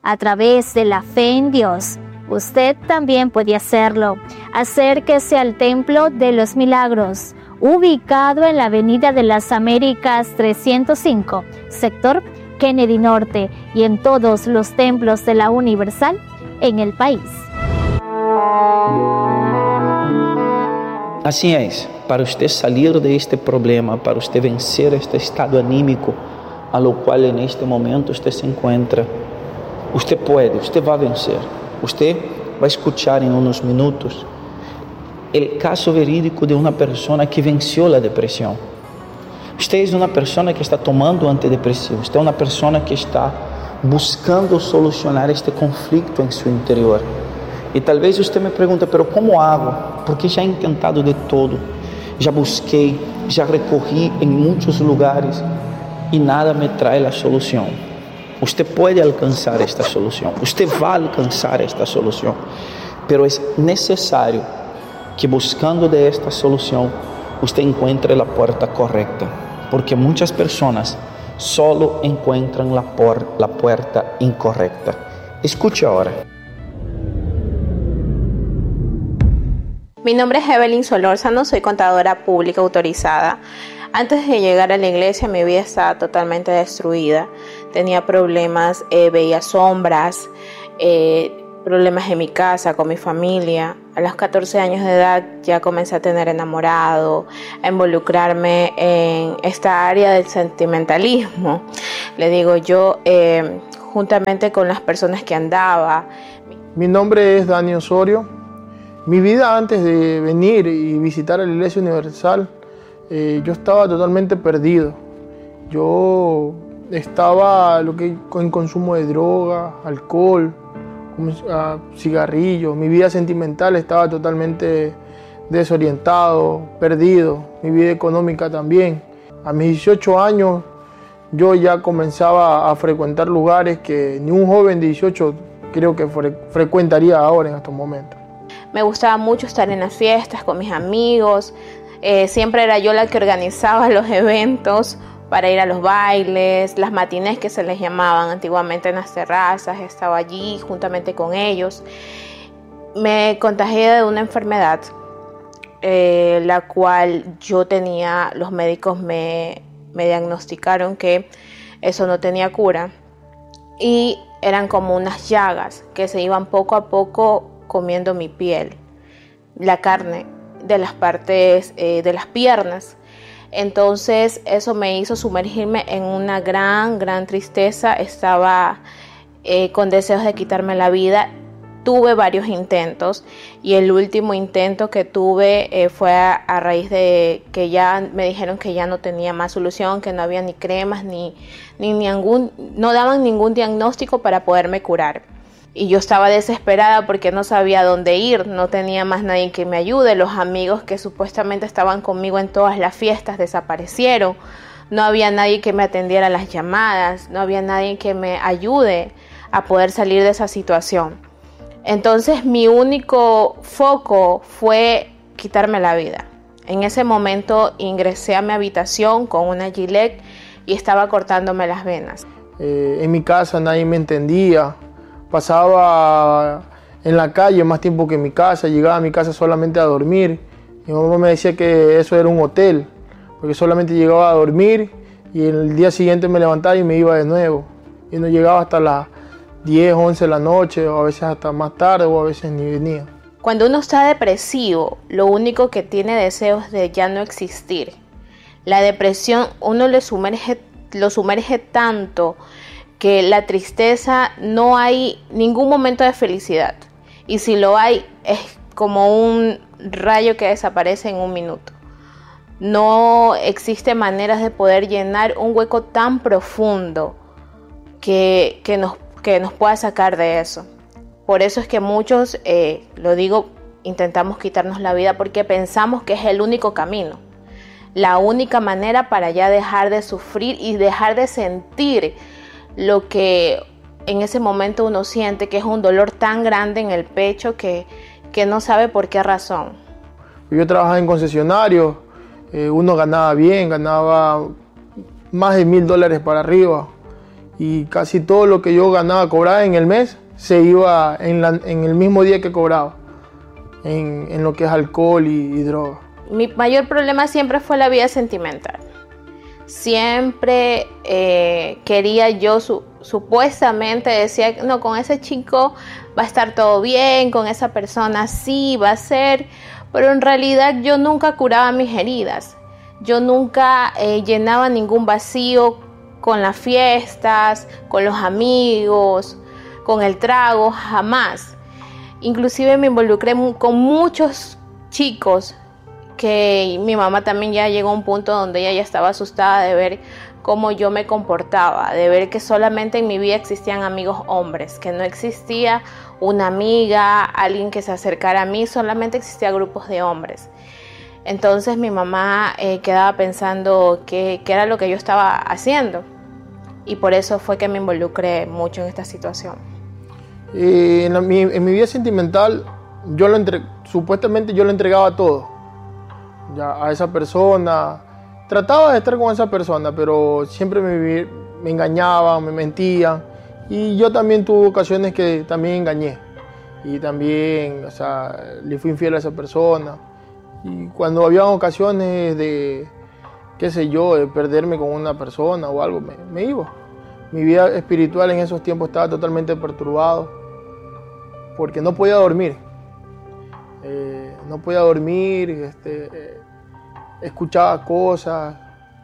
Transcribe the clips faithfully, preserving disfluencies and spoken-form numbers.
a través de la fe en Dios, usted también puede hacerlo. Acérquese al Templo de los Milagros, ubicado en la Avenida de las Américas trescientos cinco, sector Kennedy Norte, y en todos los templos de la Universal en el país. Así es, para usted salir de este problema, para usted vencer este estado anímico a lo cual en este momento usted se encuentra, usted puede, usted va a vencer. Usted va a escuchar en unos minutos el caso verídico de una persona que venció la depresión. Usted es una persona que está tomando antidepresivos, usted es una persona que está buscando solucionar este conflicto en su interior. E talvez usted me pergunta, pero como hago? Porque já he intentado de todo, já busquei, já recorri em muitos lugares e nada me traz a solução. Usted pode alcançar esta solução, usted vai alcançar esta solução, pero é necessário que buscando de esta solução, usted encuentre a porta correta, porque muitas pessoas solo encontram a por, la puerta incorrecta. Escute agora. Mi nombre es Evelyn Solórzano, soy contadora pública autorizada. Antes de llegar a la iglesia mi vida estaba totalmente destruida. Tenía problemas, eh, veía sombras, eh, problemas en mi casa, con mi familia. A los catorce años de edad ya comencé a tener enamorado, a involucrarme en esta área del sentimentalismo. Le digo yo, eh, juntamente con las personas que andaba. Mi nombre es Dani Osorio. Mi vida antes de venir y visitar a la Iglesia Universal, eh, yo estaba totalmente perdido. Yo estaba lo que, en consumo de droga, alcohol, cigarrillos. Mi vida sentimental estaba totalmente desorientado, perdido. Mi vida económica también. A mis dieciocho años yo ya comenzaba a frecuentar lugares que ni un joven de dieciocho creo que fre- frecuentaría ahora en estos momentos. Me gustaba mucho estar en las fiestas con mis amigos. Eh, siempre era yo la que organizaba los eventos para ir a los bailes, las matinés que se les llamaban antiguamente en las terrazas. Estaba allí juntamente con ellos. Me contagié de una enfermedad, eh, la cual yo tenía, los médicos me, me diagnosticaron que eso no tenía cura. Y eran como unas llagas que se iban poco a poco comiendo mi piel, la carne de las partes eh, de las piernas. Entonces eso me hizo sumergirme en una gran, gran tristeza. Estaba eh, con deseos de quitarme la vida. Tuve varios intentos y el último intento que tuve eh, fue a, a raíz de que ya me dijeron que ya no tenía más solución, que no había ni cremas, ni, ni ningún, no daban ningún diagnóstico para poderme curar. Y yo estaba desesperada porque no sabía dónde ir, no tenía más nadie que me ayude. Los amigos que supuestamente estaban conmigo en todas las fiestas desaparecieron. No había nadie que me atendiera las llamadas, no había nadie que me ayude a poder salir de esa situación. Entonces mi único foco fue quitarme la vida. En ese momento ingresé a mi habitación con una Gillette y estaba cortándome las venas. Eh, en mi casa nadie me entendía. Pasaba en la calle más tiempo que en mi casa, llegaba a mi casa solamente a dormir. Mi mamá me decía que eso era un hotel, porque solamente llegaba a dormir y el día siguiente me levantaba y me iba de nuevo. Y no llegaba hasta las diez, once de la noche, o a veces hasta más tarde, o a veces ni venía. Cuando uno está depresivo, lo único que tiene deseos de ya no existir. La depresión, uno le sumerge, lo sumerge tanto que la tristeza, no hay ningún momento de felicidad. Y si lo hay, es como un rayo que desaparece en un minuto. No existe maneras de poder llenar un hueco tan profundo que, que, nos, que nos pueda sacar de eso. Por eso es que muchos, eh, lo digo, intentamos quitarnos la vida porque pensamos que es el único camino. La única manera para ya dejar de sufrir y dejar de sentir lo que en ese momento uno siente, que es un dolor tan grande en el pecho que, que no sabe por qué razón. Yo trabajaba en concesionario, eh, uno ganaba bien, ganaba más de mil dólares para arriba y casi todo lo que yo ganaba, cobraba en el mes, se iba en, la, en el mismo día que cobraba, en, en lo que es alcohol y, y droga. Mi mayor problema siempre fue la vida sentimental. Siempre eh, quería yo, su, supuestamente decía, no, con ese chico va a estar todo bien, con esa persona sí va a ser, pero en realidad yo nunca curaba mis heridas. Yo nunca eh, llenaba ningún vacío con las fiestas, con los amigos, con el trago, jamás. Inclusive me involucré con muchos chicos que mi mamá también ya llegó a un punto donde ella ya estaba asustada de ver cómo yo me comportaba, de ver que solamente en mi vida existían amigos hombres, que no existía una amiga, alguien que se acercara a mí, solamente existían grupos de hombres. Entonces mi mamá eh, quedaba pensando qué era lo que yo estaba haciendo y por eso fue que me involucré mucho en esta situación. Eh, en, la, mi, en mi vida sentimental, yo lo entre, supuestamente yo le entregaba todo ya, a esa persona. Trataba de estar con esa persona, pero siempre me, me engañaban, me mentían. Y yo también tuve ocasiones que también engañé. Y también, o sea, le fui infiel a esa persona. Y cuando había ocasiones de, qué sé yo, de perderme con una persona o algo, me, me iba. Mi vida espiritual en esos tiempos estaba totalmente perturbado porque no podía dormir. Eh, no podía dormir, este, eh, escuchaba cosas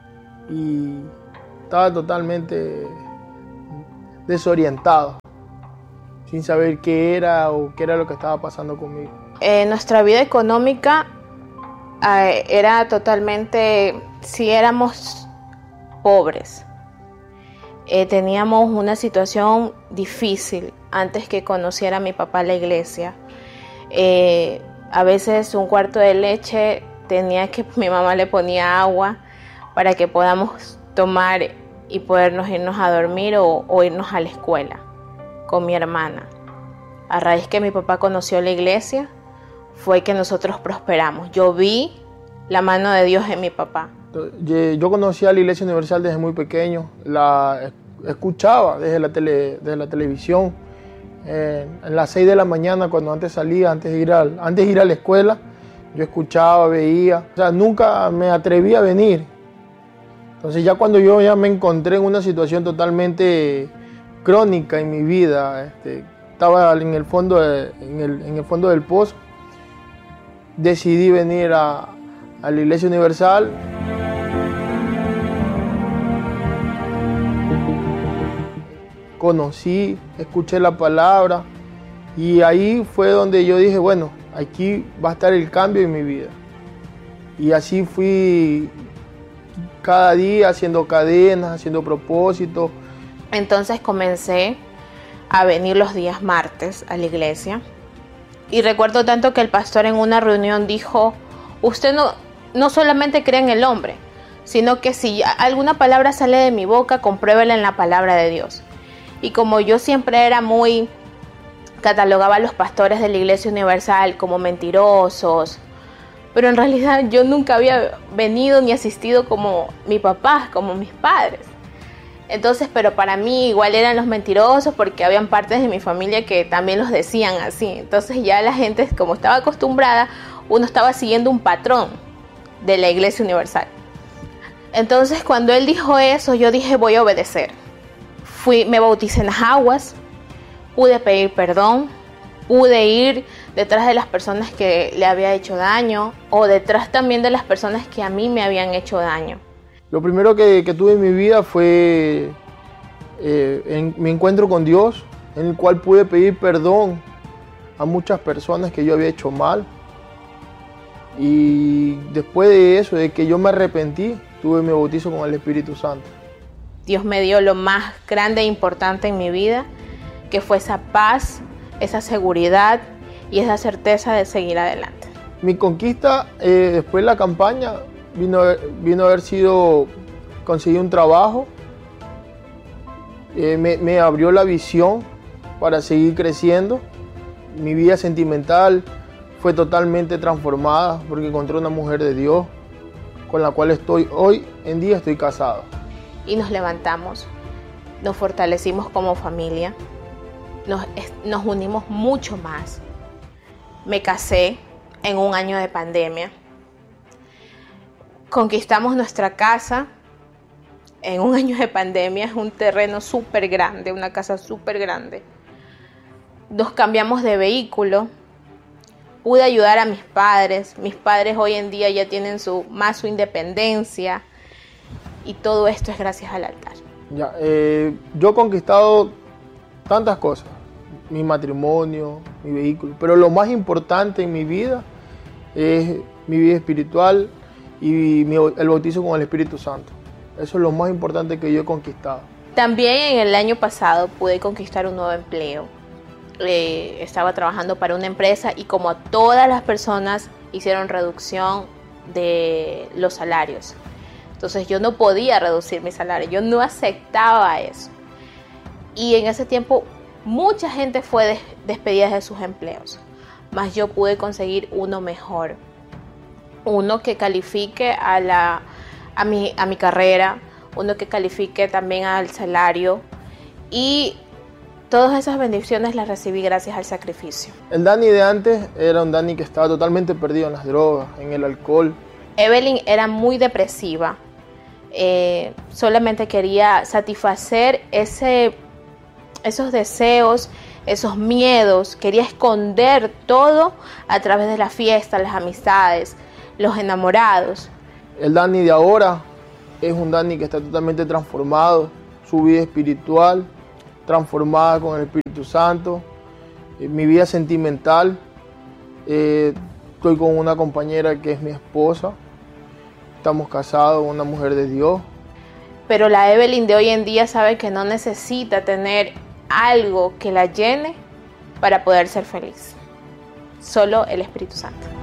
y estaba totalmente desorientado, sin saber qué era o qué era lo que estaba pasando conmigo. Eh, nuestra vida económica eh, era totalmente, si éramos pobres, eh, teníamos una situación difícil antes que conociera a mi papá la iglesia. Eh, a veces un cuarto de leche tenía que mi mamá le ponía agua para que podamos tomar y podernos irnos a dormir o, o irnos a la escuela con mi hermana. A raíz que mi papá conoció la iglesia fue que nosotros prosperamos. Yo vi la mano de Dios en mi papá. Yo conocí a la Iglesia Universal desde muy pequeño, la escuchaba desde la, tele, desde la televisión. Eh, en las seis de la mañana, cuando antes salía, antes de, ir a, antes de ir a la escuela, yo escuchaba, veía. O sea, nunca me atreví a venir. Entonces ya cuando yo ya me encontré en una situación totalmente crónica en mi vida, este, estaba en el fondo, de, en el, en el fondo del pozo, decidí venir a, a la Iglesia Universal. Conocí, escuché la palabra y ahí fue donde yo dije, bueno, aquí va a estar el cambio en mi vida. Y así fui cada día haciendo cadenas, haciendo propósitos. Entonces comencé a venir los días martes a la iglesia. Y recuerdo tanto que el pastor en una reunión dijo, usted no, no solamente cree en el hombre, sino que si alguna palabra sale de mi boca, compruébela en la palabra de Dios. Y como yo siempre era muy, catalogaba a los pastores de la Iglesia Universal como mentirosos, pero en realidad yo nunca había venido ni asistido como mi papá, como mis padres. Entonces, pero para mí igual eran los mentirosos porque habían partes de mi familia que también los decían así. Entonces ya la gente, como estaba acostumbrada, uno estaba siguiendo un patrón de la Iglesia Universal. Entonces cuando él dijo eso, yo dije voy a obedecer. Fui, me bauticé en las aguas, pude pedir perdón, pude ir detrás de las personas que le había hecho daño o detrás también de las personas que a mí me habían hecho daño. Lo primero que, que tuve en mi vida fue eh, en, mi encuentro con Dios, en el cual pude pedir perdón a muchas personas que yo había hecho mal. Y después de eso, de que yo me arrepentí, tuve mi bautizo con el Espíritu Santo. Dios me dio lo más grande e importante en mi vida, que fue esa paz, esa seguridad y esa certeza de seguir adelante. Mi conquista eh, después de la campaña vino, vino a haber sido conseguir un trabajo. Eh, me, me abrió la visión para seguir creciendo. Mi vida sentimental fue totalmente transformada porque encontré una mujer de Dios con la cual estoy hoy en día estoy casado. Y nos levantamos nos fortalecimos como familia, nos, nos unimos mucho más. Me casé en un año de pandemia. Conquistamos nuestra casa en un año de pandemia. Es un terreno súper grande, una casa súper grande. Nos cambiamos de vehículo. Pude ayudar a mis padres. Mis padres hoy en día ya tienen su, más su independencia. Y todo esto es gracias al altar. Ya, eh, yo he conquistado tantas cosas. Mi matrimonio, mi vehículo. Pero lo más importante en mi vida es mi vida espiritual y mi, el bautizo con el Espíritu Santo. Eso es lo más importante que yo he conquistado. También en el año pasado pude conquistar un nuevo empleo. Eh, estaba trabajando para una empresa y como todas las personas hicieron reducción de los salarios. Entonces yo no podía reducir mi salario, yo no aceptaba eso. Y en ese tiempo mucha gente fue des- despedida de sus empleos, mas yo pude conseguir uno mejor, uno que califique a, la, a, mi, a mi carrera, uno que califique también al salario, y todas esas bendiciones las recibí gracias al sacrificio. El Dani de antes era un Dani que estaba totalmente perdido en las drogas, en el alcohol. Evelyn era muy depresiva, eh, solamente quería satisfacer ese, esos deseos, esos miedos, quería esconder todo a través de la fiesta, las amistades, los enamorados. El Dani de ahora es un Dani que está totalmente transformado, su vida espiritual transformada con el Espíritu Santo, eh, mi vida sentimental, eh, estoy con una compañera que es mi esposa, estamos casados, una mujer de Dios. Pero la Evelyn de hoy en día sabe que no necesita tener algo que la llene para poder ser feliz, solo el Espíritu Santo.